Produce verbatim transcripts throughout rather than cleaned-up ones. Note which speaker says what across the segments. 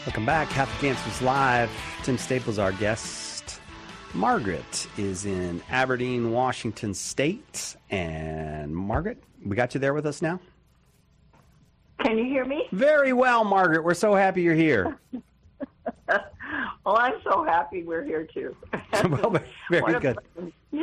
Speaker 1: Welcome back. Catholic Answers Live. Tim Staples, our guest. Margaret is in Aberdeen, Washington State. And Margaret, we got you there with us now?
Speaker 2: Can you hear me?
Speaker 1: Very well, Margaret. We're so happy you're here.
Speaker 2: Well, I'm so happy we're here, too.
Speaker 1: Well, very
Speaker 2: what
Speaker 1: good.
Speaker 2: A, yeah.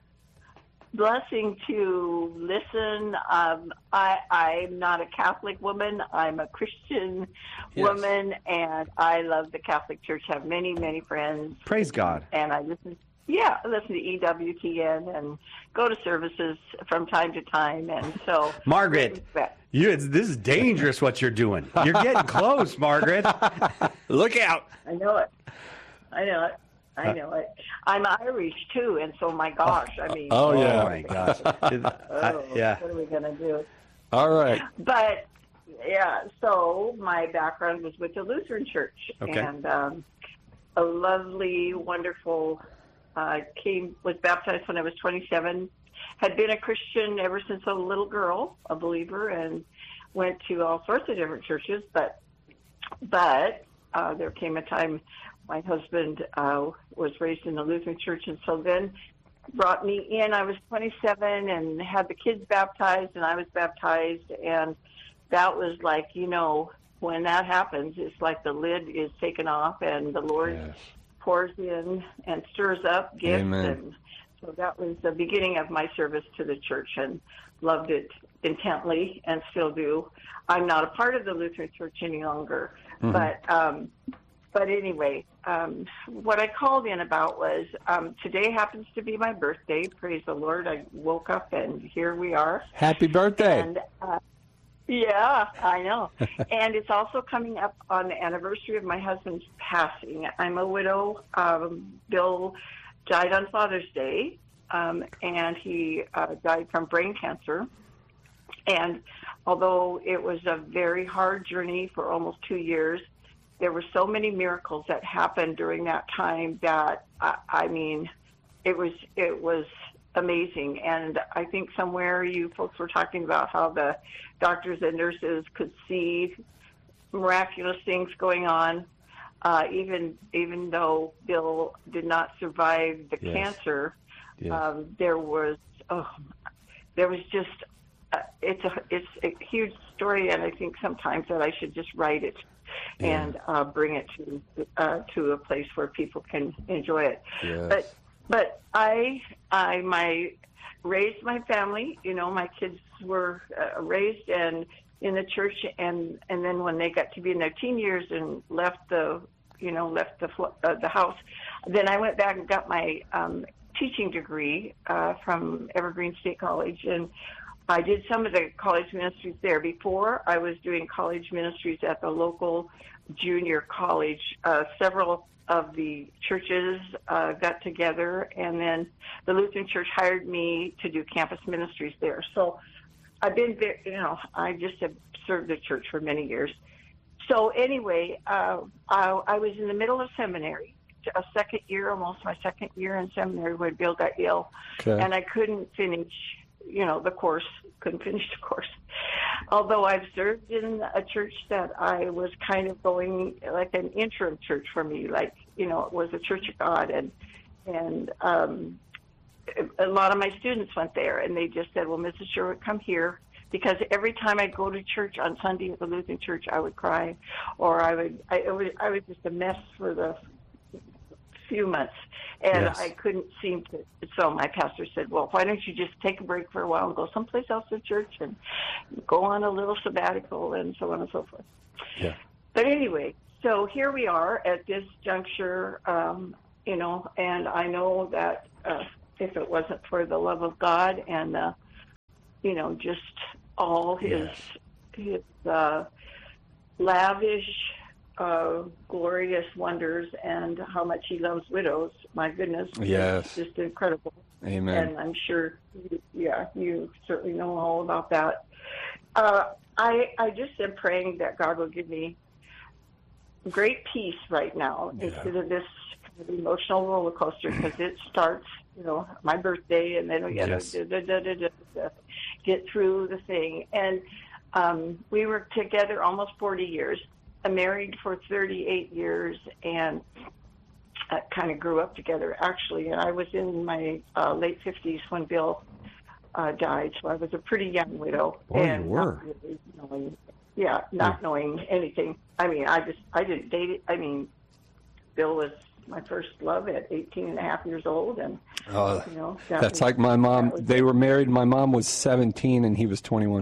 Speaker 2: Blessing to listen. Um, I, I'm not a Catholic woman. I'm a Christian
Speaker 1: Yes.
Speaker 2: woman, and I love the Catholic Church. Have many, many friends.
Speaker 1: Praise God.
Speaker 2: And I listen. Yeah, I listen to E W T N and go to services from time to time. And so,
Speaker 1: Margaret, you, it's, this is dangerous what you're doing. You're getting close, Margaret. Look out.
Speaker 2: I know it. I know it. I know it. I'm Irish too, and so my gosh, I mean,
Speaker 3: Oh, yeah.
Speaker 1: Oh, my gosh.
Speaker 2: oh,
Speaker 1: yeah.
Speaker 2: what are we gonna do?
Speaker 3: All right.
Speaker 2: But yeah, so my background was with the Lutheran Church,
Speaker 1: Okay.
Speaker 2: and um, a lovely, wonderful. Uh, came was baptized when I was twenty-seven. Had been a Christian ever since a little girl, a believer, and went to all sorts of different churches. But but uh, there came a time. My husband uh, was raised in the Lutheran Church, and so then brought me in. I was twenty-seven and had the kids baptized, and I was baptized, and that was like, you know, when that happens, it's like the lid is taken off, and the Lord
Speaker 3: Yes.
Speaker 2: pours in and stirs up gifts.
Speaker 3: Amen.
Speaker 2: And so that was the beginning of my service to the church, and loved it intently and still do. I'm not a part of the Lutheran Church any longer,
Speaker 3: Mhm.
Speaker 2: but um, but anyway, um, what I called in about was um, today happens to be my birthday. Praise the Lord. I woke up and here we are.
Speaker 3: Happy birthday.
Speaker 2: And uh, yeah, I know. And it's also coming up on the anniversary of my husband's passing. I'm a widow. Um, Bill died on Father's Day, um, and he uh, died from brain cancer. And although it was a very hard journey for almost two years, there were so many miracles that happened during that time that, I, I mean, it was it was amazing. And I think somewhere you folks were talking about how the doctors and nurses could see miraculous things going on, uh, even even though Bill did not survive the
Speaker 3: Yes.
Speaker 2: cancer.
Speaker 3: Yes.
Speaker 2: Um, there was oh, there was just uh, it's a it's a huge story, and I think sometimes that I should just write it
Speaker 3: Yeah.
Speaker 2: and uh, bring it to uh, to a place where people can enjoy it.
Speaker 3: Yes.
Speaker 2: But but I I my raised my family. You know, my kids were uh, raised and in the church, and and then when they got to be in their teen years and left the you know left the fl- uh, the house, then I went back and got my um, teaching degree uh, from Evergreen State College, and I did some of the college ministries there. Before, I was doing college ministries at the local junior college. Uh, several of the churches uh, got together, and then the Lutheran Church hired me to do campus ministries there. So I've been very, you know, I just have served the church for many years. So anyway, uh, I, I was in the middle of seminary, a second year, almost my second year in seminary when Bill got ill,
Speaker 3: Okay.
Speaker 2: and I couldn't finish, you know, the course, couldn't finish the course. Although I've served in a church that I was kind of going like an interim church for me, like, you know, it was a Church of God, and, and, um, a lot of my students went there, and they just said, well, Missus Sherwood, come here, because every time I'd go to church on Sunday at the Lutheran Church, I would cry, or I would, I, it was, I was just a mess for the few months, and
Speaker 3: Yes.
Speaker 2: I couldn't seem to. So my pastor said, well, why don't you just take a break for a while and go someplace else to church and go on a little sabbatical and so on and so forth.
Speaker 3: Yeah.
Speaker 2: But anyway, so here we are at this juncture, um, you know, and I know that uh, if it wasn't for the love of God and, uh, you know, just all his,
Speaker 3: Yes.
Speaker 2: his uh, lavish, uh, glorious wonders and how much he loves widows, my goodness,
Speaker 3: Yes.
Speaker 2: it's just incredible.
Speaker 3: Amen.
Speaker 2: And I'm sure, yeah, you certainly know all about that. Uh, I I just am praying that God will give me great peace right now
Speaker 3: Yeah.
Speaker 2: instead of this kind of emotional roller coaster, because it starts, you know, my birthday, and then we got
Speaker 3: Yes.
Speaker 2: to da, da, da, da, da, get through the thing. And um, we were together almost forty years, married for thirty-eight years, and uh, kind of grew up together, actually. And I was in my uh, late fifties when Bill uh, died, so I was a pretty young widow.
Speaker 1: Boy,
Speaker 2: and
Speaker 1: you were.
Speaker 2: Not really knowing, yeah, not knowing anything. I mean, I just, I didn't date it. I mean, Bill was my first love at eighteen and a half years old, and
Speaker 3: Uh,
Speaker 2: you know, that
Speaker 3: that's
Speaker 2: was-
Speaker 3: like my mom.
Speaker 2: that was-
Speaker 3: They were married. My mom was seventeen and he was twenty-one.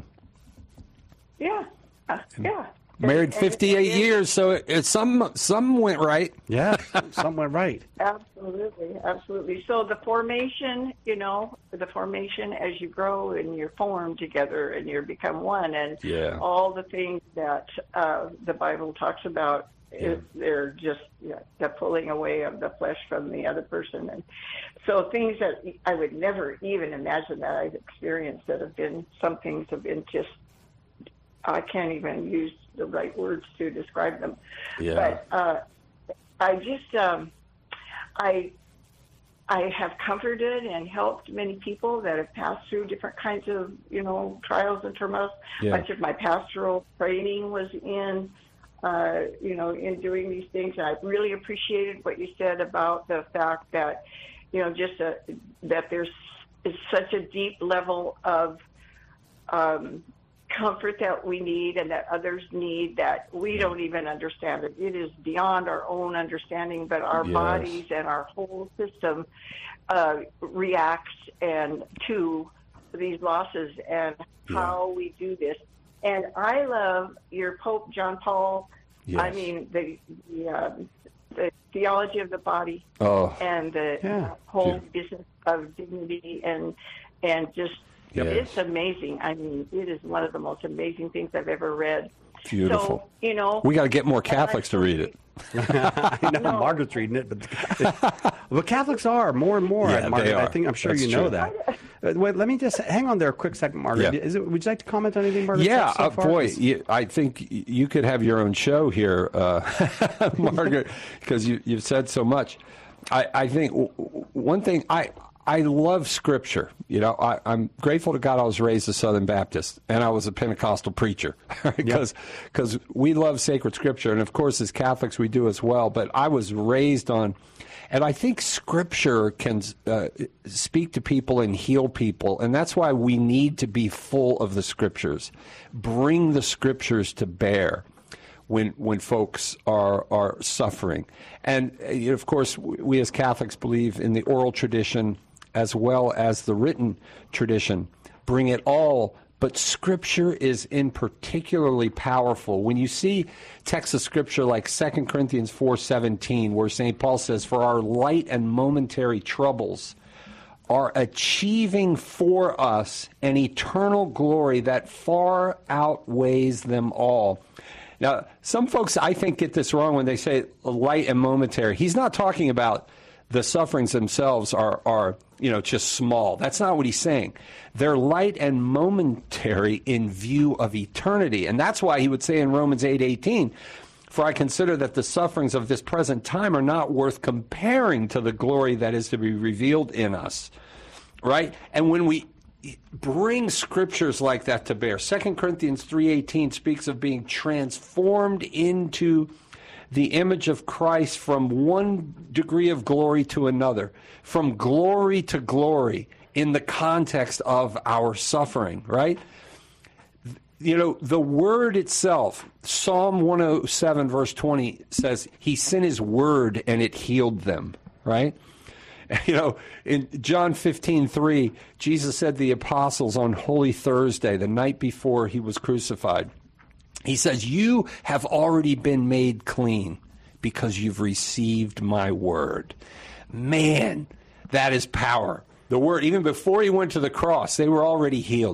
Speaker 2: Yeah, uh, yeah.
Speaker 3: Married
Speaker 2: And- and-
Speaker 3: fifty-eight
Speaker 2: and-
Speaker 3: years, so it, it, some some went right.
Speaker 1: Yeah, something went right.
Speaker 2: Absolutely, absolutely. So the formation, you know, the formation as you grow and you're formed together and you become one, and
Speaker 3: Yeah.
Speaker 2: all the things that uh, the Bible talks about, is, they're just yeah, the pulling away of the flesh from the other person, and so things that I would never even imagine that I've experienced that have been some things have been just I can't even use the right words to describe them.
Speaker 3: Yeah.
Speaker 2: But uh, I just, um, I, I have comforted and helped many people that have passed through different kinds of, you know, trials and turmoils.
Speaker 3: Yeah.
Speaker 2: Much of my pastoral training was in, uh, you know, in doing these things. And I really appreciated what you said about the fact that, you know, just a, that there's is such a deep level of um, comfort that we need and that others need that we don't even understand it. It is beyond our own understanding, but our
Speaker 3: Yes.
Speaker 2: bodies and our whole system uh, reacts and to these losses and
Speaker 3: Yeah.
Speaker 2: how we do this. And I love your Pope John Paul.
Speaker 3: Yes.
Speaker 2: I mean, the the, um, the theology of the body
Speaker 3: Oh,
Speaker 2: and the
Speaker 1: Yeah.
Speaker 2: whole
Speaker 3: Beautiful.
Speaker 2: business of dignity and and just
Speaker 3: Yes.
Speaker 2: it's amazing. I mean, it is one of the most amazing things I've ever read.
Speaker 3: beautiful.
Speaker 2: So, you know,
Speaker 3: We got to get more Catholics to read it.
Speaker 1: I know
Speaker 2: No.
Speaker 1: Margaret's reading it, but but Catholics are more and more.
Speaker 3: Yeah,
Speaker 1: Margaret,
Speaker 3: they
Speaker 1: I
Speaker 3: are.
Speaker 1: think I'm sure
Speaker 3: That's
Speaker 1: you know
Speaker 3: true.
Speaker 1: that. Uh, Wait, let me just hang on there a quick second, Margaret.
Speaker 3: Yeah.
Speaker 1: Is it, would you like to comment on anything, Margaret?
Speaker 3: Yeah,
Speaker 1: so
Speaker 3: uh,
Speaker 1: far?
Speaker 3: boy, you, I think you could have your own show here, uh, Margaret, because you, you've said so much. I, I think w- w- one thing, I I love Scripture. You know, I, I'm grateful to God I was raised a Southern Baptist, and I was a Pentecostal preacher, because because we love sacred Scripture, and of course as Catholics we do as well, but I was raised on... And I think Scripture can uh, speak to people and heal people, and that's why we need to be full of the Scriptures. Bring the Scriptures to bear when when folks are are suffering. And uh, you know, of course, we as Catholics believe in the oral tradition as well as the written tradition. Bring it all. But Scripture is in particularly powerful. When you see texts of Scripture like Second Corinthians four seventeen, where Saint Paul says, "For our light and momentary troubles are achieving for us an eternal glory that far outweighs them all." Now, some folks, I think, get this wrong when they say light and momentary. He's not talking about the sufferings themselves are, are, you know, just small. That's not what he's saying. They're light and momentary in view of eternity. And that's why he would say in Romans eight eighteen, "For I consider that the sufferings of this present time are not worth comparing to the glory that is to be revealed in us." Right? And when we bring scriptures like that to bear, Second Corinthians three eighteen speaks of being transformed into the image of Christ from one degree of glory to another, from glory to glory in the context of our suffering, right? You know, the word itself, Psalm one oh seven verse twenty says, "He sent his word and it healed them," right? You know, in John fifteen three, Jesus said to the apostles on Holy Thursday, the night before he was crucified, he says, "You have already been made clean because you've received my word." Man, that is power. The word, even before he went to the cross, they were already healed.